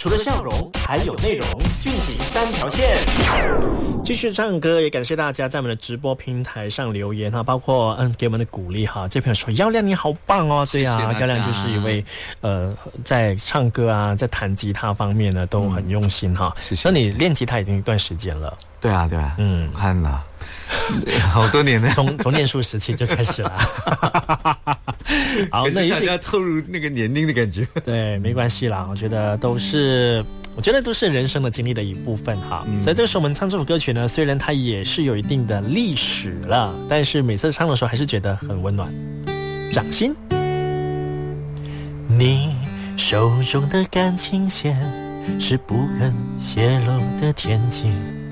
除了笑容还有内容，俊情三条线。继续唱歌，也感谢大家在我们的直播平台上留言哈，包括给我们的鼓励哈。这朋友说耀亮你好棒哦，对啊，耀亮就是一位在唱歌啊，在弹吉他方面呢都很用心哈。那你练吉他已经一段时间了？ 对啊，看了好多年了， 从念书时期就开始了。好，那也许要透露那个年龄的感觉。 对，没关系啦，我觉得都是人生的经历的一部分哈。所以这个时候我们唱这首歌曲呢，虽然它也是有一定的历史了，但是每次唱的时候还是觉得很温暖。掌心，你手中的感情线是不肯泄露的天机。